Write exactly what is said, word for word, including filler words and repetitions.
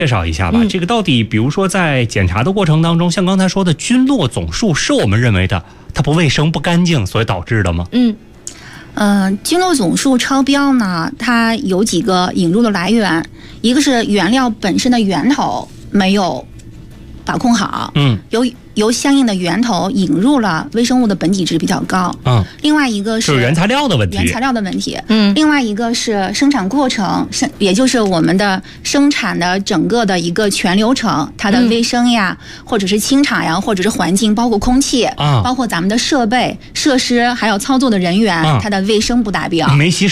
介绍一下吧、嗯、这个到底比如说在检查的过程当中，像刚才说的菌落总数是我们认为的它不卫生不干净所导致的吗？ 嗯呃，菌落总数超标呢，它有几个引入的来源，一个是原料本身的源头没有把控好， 嗯， 由由相应的源头引入了微生物的本体值比较高， 嗯， 另外一个是原材料的问题， 原材料的问题， 嗯， 另外一个是生产过程，生也就是我们的生产的整个的一个全流程，它的卫生呀，嗯、或者是清场呀，或者是环境，包括空气， 啊， 包括咱们的设备、设施，还有操作的人员，啊、它的卫生不达标， 没洗手。